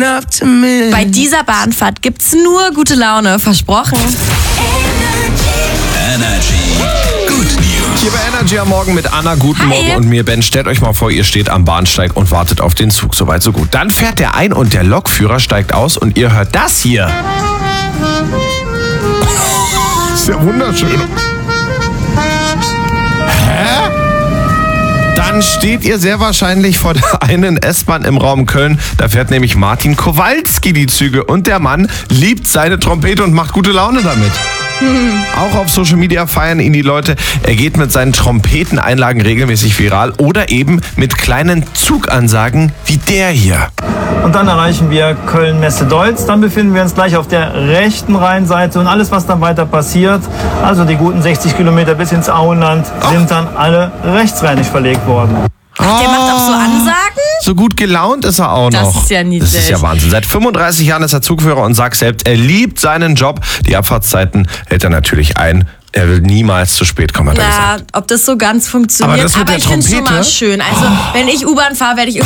Bei dieser Bahnfahrt gibt's nur gute Laune, versprochen. Energy. Good News. Hier bei Energy am Morgen mit Anna. Guten Hi. Morgen und mir, Ben. Stellt euch mal vor, ihr steht am Bahnsteig und wartet auf den Zug. Soweit, so gut. Dann fährt der ein und der Lokführer steigt aus und ihr hört das hier. Ist ja wunderschön. Hä? Dann steht ihr sehr wahrscheinlich vor der einen S-Bahn im Raum Köln. Da fährt nämlich Martin Kowalski die Züge. Und der Mann liebt seine Trompete und macht gute Laune damit. Auch auf Social Media feiern ihn die Leute. Er geht mit seinen Trompeteneinlagen regelmäßig viral oder eben mit kleinen Zugansagen wie der hier. Und dann erreichen wir Köln-Messe-Deutz. Dann befinden wir uns gleich auf der rechten Rheinseite. Und alles, was dann weiter passiert, also die guten 60 Kilometer bis ins Auenland, sind dann alle rechtsrheinig verlegt worden. Der macht auch so Ansagen? So gut gelaunt ist er auch noch. Das ist ja niedlich. Das ist ja Wahnsinn. Seit 35 Jahren ist er Zugführer und sagt selbst, er liebt seinen Job. Die Abfahrtszeiten hält er natürlich ein. Er will niemals zu spät kommen, hat er gesagt. Ob das so ganz funktioniert. Aber das mit der ich finde es schon mal Trompete? schön. Also, wenn ich U-Bahn fahre, werde ich